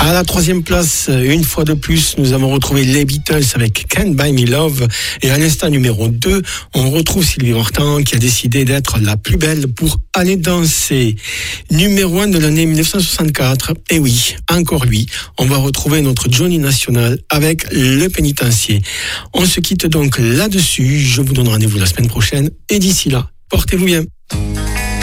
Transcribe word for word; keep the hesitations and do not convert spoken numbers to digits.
À la troisième place, une fois de plus, nous avons retrouvé les Beatles avec Can't Buy Me Love. Et à l'instant numéro deux, on retrouve Sylvie Vartan qui a décidé d'être la plus belle pour aller danser. Numéro un de l'année dix-neuf cent soixante-quatre. Et oui, encore lui. On va retrouver notre Johnny National avec Le Pénitencier. On se quitte donc là-dessus. Je vous donne rendez-vous la semaine prochaine. Et d'ici là, portez-vous bien.